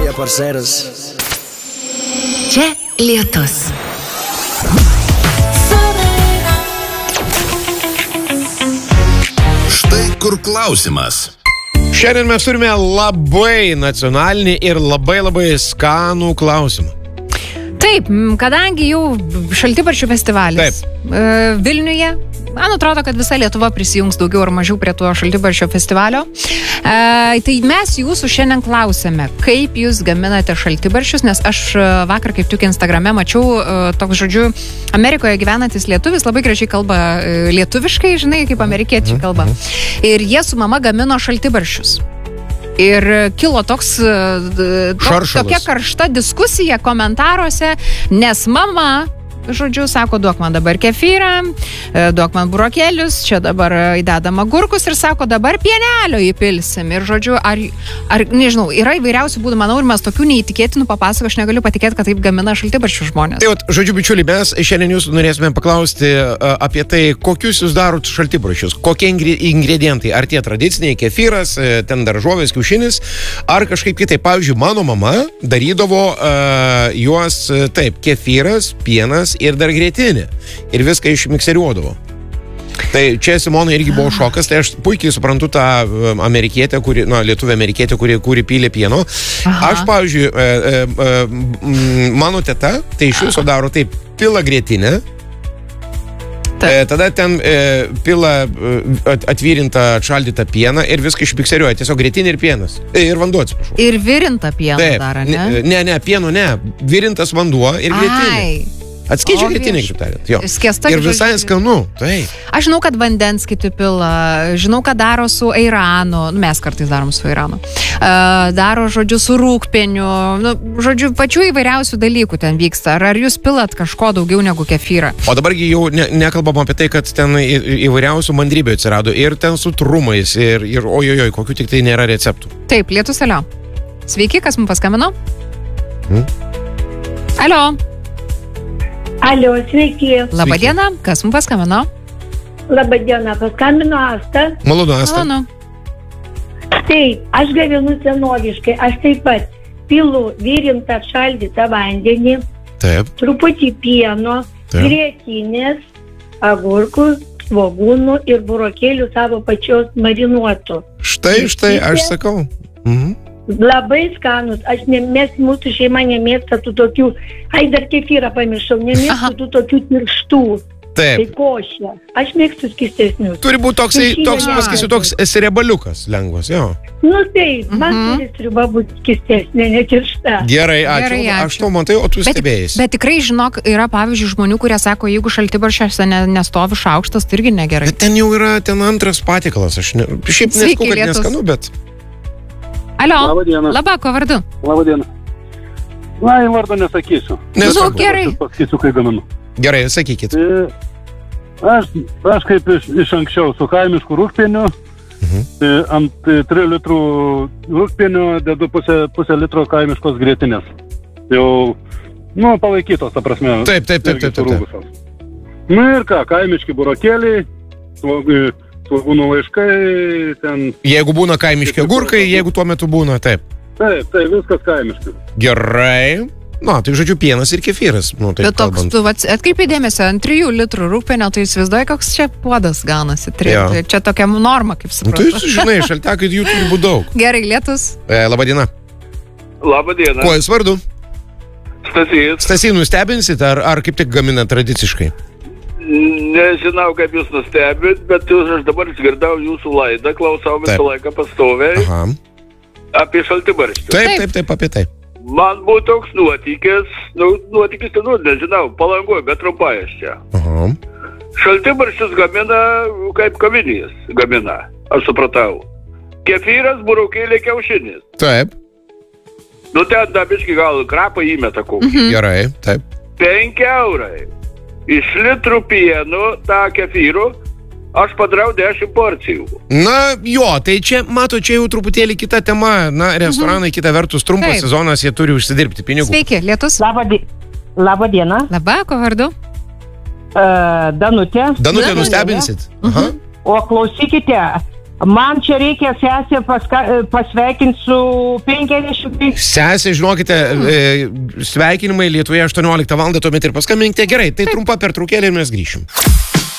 Yeah, parceras. Čia lietus. Štai kur klausimas. Šiandien mes turime labai nacionalinį ir labai skanų klausimą. Taip, kadangi jau Šaltibarščių festivalis Vilniuje, man atrodo, kad visa Lietuva prisijungs daugiau ar mažiau prie tuo Šaltibarščio festivalio. Tai mes jūsų šiandien klausėme, kaip jūs gaminate šaltibarščius, nes aš vakar kaip tik Instagrame mačiau toks, žodžiu, Amerikoje gyvenantis lietuvis labai gražiai kalba lietuviškai, žinai, kaip amerikiečiai kalba. Ir jie su mama gamino šaltibarščius. Ir kilo tokia karšta diskusija komentaruose, nes mama, žodžiu, sako, duok man dabar kefyrą, duok man burokėlius, čia dabar įdedama gurkus ir sako, dabar pienelio įpilsim. Ir, žodžiu, ar nežinau, yra įvairiausių būdų, manau, ir mes tokių neįtikėtinų papasakų, aš negaliu patikėti, kad taip gamina šaltibarščių žmonės. Tai, žodžiu, bičiuliai, mes šiandien jūsų norėsime paklausti apie tai, kokius jūs darot šaltibarščius, kokie ingredientai, ar tie tradiciniai, kefyras, ten daržovės, kiaušinis, ar kažkaip kitaip. Pavyzdžiui, mano mama darydavo juos taip, kefyras, pienas ir dar grietinė. Ir viską išmikseriuodavo. Tai čia Simonai irgi buvo šokas, tai aš puikiai suprantu tą amerikietę, lietuvę amerikietę, kuri pylė pieno. Aha. Aš, pavyzdžiui, mano teta, tai iš viso daro taip, pila grietinę, tada ten pila atvyrintą atšaldytą pieną ir viską išmikseriuoja. Tiesiog grietinė ir pienas. Ir vanduo, atsiprašau. Ir virintą pieną daro, ne? Ne, pieno ne. Virintas vanduo ir grietinė. Atskaičiu grietinė, kaip tariant. Ir visai skanu. Tai. Aš žinau, kad vandens kiti pila, žinau, kad daro su airanu, mes kartais darom su airanu, daro, žodžiu, su rūgpieniu, žodžiu, pačių įvairiausių dalykų ten vyksta. Ar jūs pilat kažko daugiau negu kefyrą? O dabargi jau nekalbam apie tai, kad ten įvairiausių mandrybių atsirado ir ten su trumais ir ojojoj, kokių tik tai nėra receptų. Taip, lietus, alio. Sveiki, kas mums paskambino? Alio. Alio, sveiki. Labadiena, kas mums paskambino? Labadiena, paskambino Asta. Malonu, Asta. Taip, aš gaminu senoviškai, aš taip pat pilu virintą šaldytą vandenį, truputį pieno, grietinės, agurkų, svogūnų ir burokėlių savo pačios marinuotų. Štai, aš sakau. Labai skanus, mūsų šeima nemėgsta tų tokių, dar kefyrą pamiršau, nemėgsta tų tokių tirštų. Taip. Tai košė. Aš mėgstu skystesnius. Turi būti toks sriebaliukas lengvas, jo. Taip, man turi sriuba būti skystesnė, netiršta. Gerai, ačiū. Aš to matai, o tu stebėjai. Bet tikrai, žinok, yra pavyzdžiui žmonių, kurie sako, jeigu šaltibarščiuose nestovi šaukštas, tai irgi negerai. Bet ten jau yra antras patiekalas. Aš šiaip nesakau, kad neskanu, bet... Alio, Labadiena. Laba, ko vardu? Labadiena. Vardu nesakysiu. Gerai. Pasakysiu, kai gaminu. Gerai, sakykit. Aš kaip iš anksčiau su kaimišku rūgpieniu, ant 3 litrų rūgpienio dedu pusę litro kaimiškos grietinės. Jau, palaikytos, ta prasme. Taip. Ir ką, kaimiški burokėliai, svogūnų laiškai, ten... Jeigu būna kaimiški agurkai, jeigu tuo metu būna, taip. Taip, viskas kaimiški. Gerai. Tai žodžiu, pienas ir kefyras. Bet toks, tu atkreipi dėmesio, ant 3 litrų rūgpienio, tai įsivaizduoji, koks čia puodas gaunasi. Čia tokia norma, kaip suprantu. Tu žinai, šaltekai jų turi būti daug. Gerai, lietus. Labadiena. Labadiena. Kuo jūs vardu? Stasys. Stasy, nustebinsit, ar kaip tik gamina tradiciškai? Nežinau, kaip jūs nustebit, bet aš dabar išgirdau jūsų laidą, klausau visą laiką pastoviai apie šaltibarščius. Taip, apie tai. Man buvo toks nuotykis, nežinau, Palangoje, bet trumpai aš čia. Šaltibarščius gamina kaip kavinės gamina, aš supratau. Kefyras, burokėliai, kiaušinis. Taip. Ten dabiškai gal krapą įmeta kokį. Gerai, taip. 5 eurai. Iš litrų pieno tą kefyrų aš padarau 10 porcijų. Tai čia, čia jau truputėlį kita tema. Restoranai kita vertus, trumpas sezonas, jie turi užsidirbti pinigų. Sveiki, lietus. Labadiena. Laba, ko vardu? Danutė. Danutė, nustebinsit? O klausykite, Man čia reikia sesę pasveikinti su 50. Sesė, žinokite, sveikinimai Lietuvoje 18 val. Tuomet ir paskambinkite. Gerai, tai trumpa pertraukėlė ir mes grįšim.